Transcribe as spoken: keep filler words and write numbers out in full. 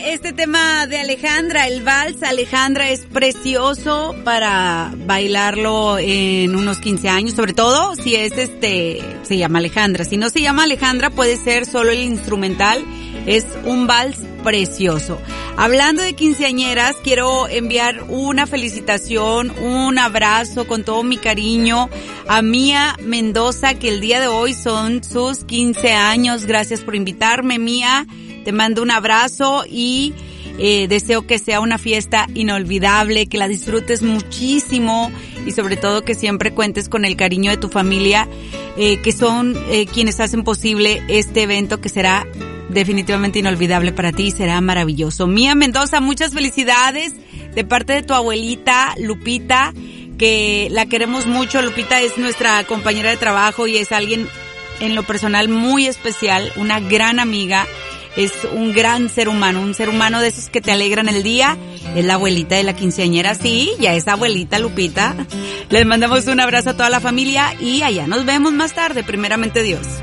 este tema de Alejandra, el vals. Alejandra es precioso para bailarlo en unos quince años, sobre todo si es este, se llama Alejandra. Si no se llama Alejandra, puede ser solo el instrumental. Es un vals precioso. Hablando de quinceañeras, quiero enviar una felicitación, un abrazo con todo mi cariño a Mía Mendoza, que el día de hoy son sus quince años. Gracias por invitarme, Mía. Te mando un abrazo y eh, deseo que sea una fiesta inolvidable, que la disfrutes muchísimo y sobre todo que siempre cuentes con el cariño de tu familia, eh, que son eh, quienes hacen posible este evento que será definitivamente inolvidable para ti y será maravilloso. Mía Mendoza, muchas felicidades de parte de tu abuelita Lupita, que la queremos mucho. Lupita es nuestra compañera de trabajo y es alguien en lo personal muy especial, una gran amiga, es un gran ser humano, un ser humano de esos que te alegran el día. Es la abuelita de la quinceañera, sí, ya es abuelita Lupita. Les mandamos un abrazo a toda la familia y allá nos vemos más tarde, primeramente Dios.